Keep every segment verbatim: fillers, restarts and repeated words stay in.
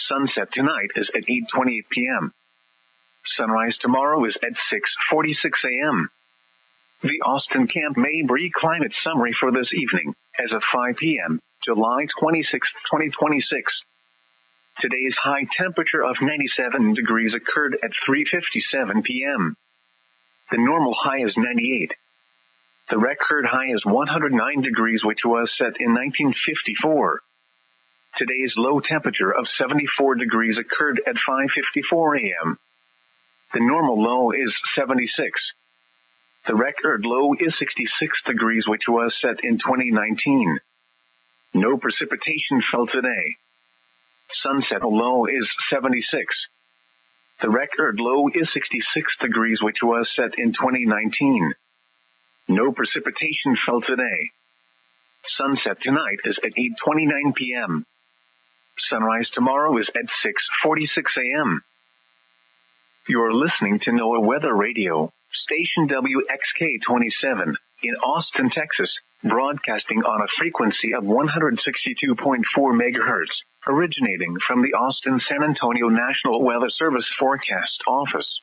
Sunset tonight is at eight twenty-eight p.m. Sunrise tomorrow is at six forty-six a.m. The Austin Camp Mabry climate summary for this evening, as of five p.m., July twenty-sixth, twenty twenty-six. Today's high temperature of ninety-seven degrees occurred at three fifty-seven p.m. The normal high is ninety-eight. The record high is one hundred nine degrees, which was set in nineteen fifty-four. Today's low temperature of seventy-four degrees occurred at five fifty-four a.m. The normal low is seventy-six. The record low is sixty-six degrees, which was set in twenty nineteen. No precipitation fell today. Sunset low is seventy-six. The record low is sixty-six degrees, which was set in twenty nineteen. No precipitation fell today. Sunset tonight is at eight twenty-nine p.m. Sunrise tomorrow is at six forty-six a.m. You're listening to NOAA Weather Radio, station W X K twenty-seven, in Austin, Texas, broadcasting on a frequency of one hundred sixty-two point four megahertz, originating from the Austin-San Antonio National Weather Service Forecast Office.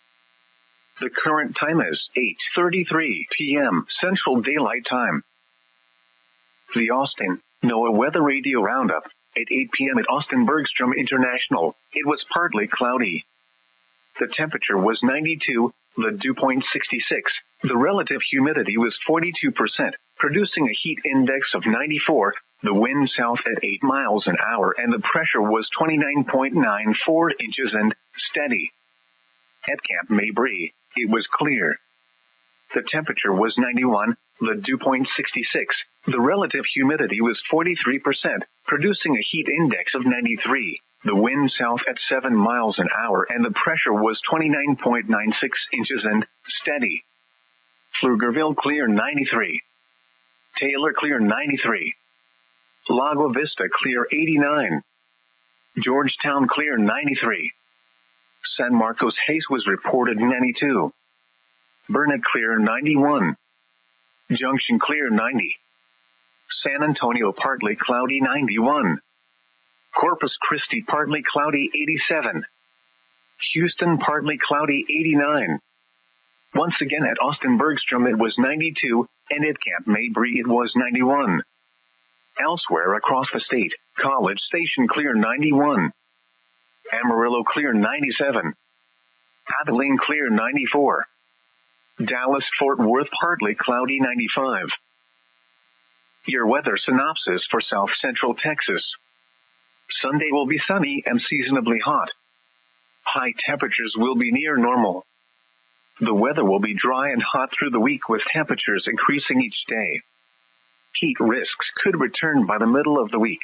The current time is eight thirty-three p.m. Central Daylight Time. The Austin NOAA Weather Radio Roundup. At eight p.m. at Austin Bergstrom International, it was partly cloudy. The temperature was ninety-two, the dew point sixty-six, the relative humidity was forty-two percent, producing a heat index of ninety-four, the wind south at eight miles an hour, and the pressure was twenty-nine point nine four inches and steady. At Camp Mabry, it was clear. The temperature was ninety-one, the dew point sixty-six, the relative humidity was forty-three percent, producing a heat index of ninety-three, the wind south at seven miles an hour, and the pressure was twenty-nine point nine six inches and steady. Pflugerville clear ninety-three. Taylor clear ninety-three. Lago Vista clear eighty-nine. Georgetown clear ninety-three. San Marcos Hayes was reported ninety-two. Burnett clear ninety-one. Junction clear ninety. San Antonio partly cloudy ninety-one. Corpus Christi partly cloudy eighty-seven. Houston partly cloudy eighty-nine. Once again at Austin Bergstrom it was ninety-two, and at Camp Mabry it was ninety-one. Elsewhere across the state, College Station clear ninety-one. Amarillo clear ninety-seven. Abilene clear ninety-four. Dallas-Fort Worth partly cloudy ninety-five. Your weather synopsis for South Central Texas. Sunday will be sunny and seasonably hot. High temperatures will be near normal. The weather will be dry and hot through the week, with temperatures increasing each day. Heat risks could return by the middle of the week.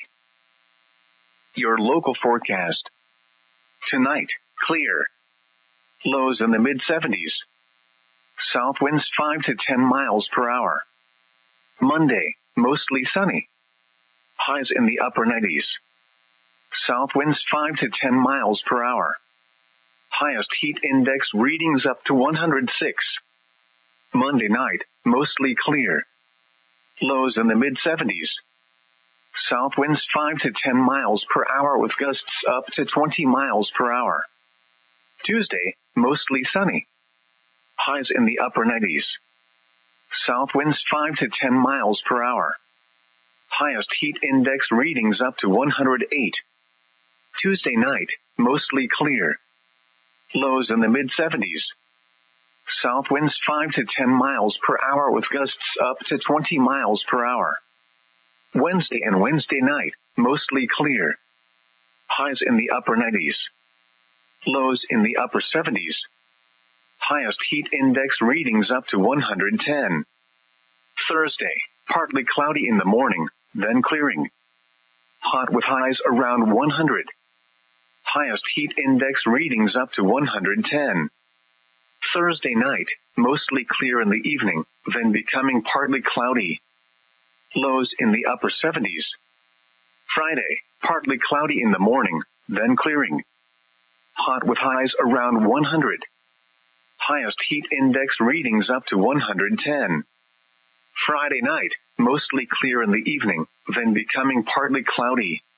Your local forecast. Tonight, clear. Lows in the mid seventies. South winds five to ten miles per hour. Monday, mostly sunny. Highs in the upper nineties. South winds five to ten miles per hour. Highest heat index readings up to one hundred six. Monday night, mostly clear. Lows in the mid seventies. South winds five to ten miles per hour with gusts up to twenty miles per hour. Tuesday, mostly sunny. Highs in the upper nineties. South winds five to ten miles per hour. Highest heat index readings up to one hundred eight. Tuesday night, mostly clear. Lows in the mid seventies. South winds five to ten miles per hour with gusts up to twenty miles per hour. Wednesday and Wednesday night, mostly clear. Highs in the upper nineties. Lows in the upper seventies. Highest heat index readings up to one hundred ten. Thursday, partly cloudy in the morning, then clearing. Hot with highs around one hundred. Highest heat index readings up to one hundred ten. Thursday night, mostly clear in the evening, then becoming partly cloudy. Lows in the upper seventies. Friday, partly cloudy in the morning, then clearing. Hot with highs around one hundred. Highest heat index readings up to one hundred ten. Friday night, mostly clear in the evening, then becoming partly cloudy.